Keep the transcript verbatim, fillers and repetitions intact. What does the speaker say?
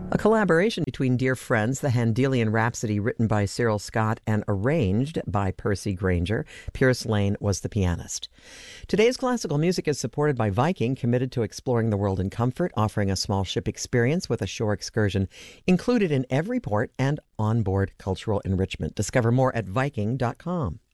A collaboration between dear friends, the Handelian Rhapsody, written by Cyril Scott and arranged by Percy Granger. Pierce Lane was the pianist. Today's classical music is supported by Viking, committed to exploring the world in comfort, offering a small ship experience with a shore excursion included in every port and onboard cultural enrichment. Discover more at Viking dot com.